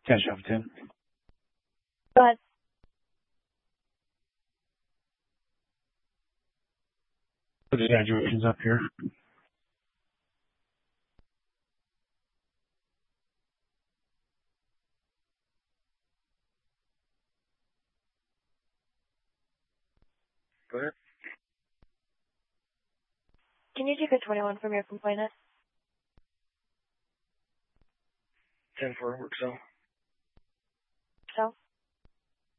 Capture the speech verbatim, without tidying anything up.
Cash out for ten. Go ahead. Put the graduations up here. Go ahead. Can you take a twenty-one from your complainant? ten four works out.